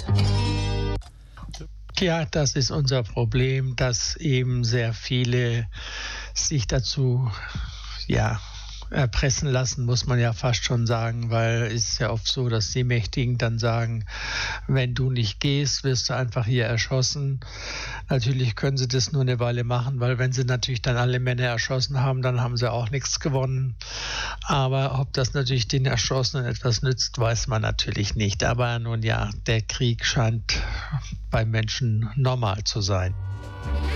Podcast. Ja, das ist unser Problem, dass eben sehr viele sich dazu, erpressen lassen, muss man ja fast schon sagen, weil es ist ja oft so, dass die Mächtigen dann sagen, wenn du nicht gehst, wirst du einfach hier erschossen. Natürlich können sie das nur eine Weile machen, weil wenn sie natürlich dann alle Männer erschossen haben, dann haben sie auch nichts gewonnen. Aber ob das natürlich den Erschossenen etwas nützt, weiß man natürlich nicht. Aber nun ja, der Krieg scheint bei Menschen normal zu sein.